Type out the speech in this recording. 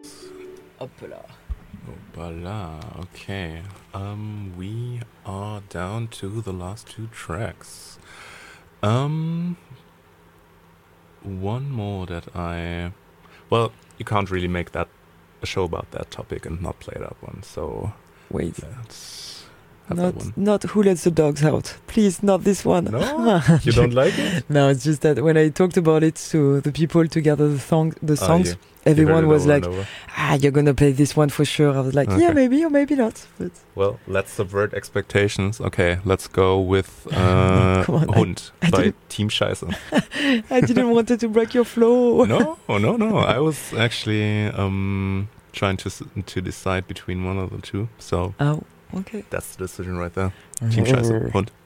Hoppala. Hoppala, okay. We are down to the last two tracks. One more that well, you can't really make that a show about that topic and not play that one, so Wait. let's have that one. Not Who Let the Dogs Out. Please, not this one. No? You don't like it? No, it's just that when I talked about it to the people to gather the songs, everyone was like, you're gonna play this one for sure. I was like, yeah, maybe or maybe not. But well, let's subvert expectations. Okay, let's go with Hund by Team Scheiße. I didn't want to break your flow. No. I was actually trying to decide between one of the two. So oh, okay. That's the decision right there. Team Scheiße, Hund.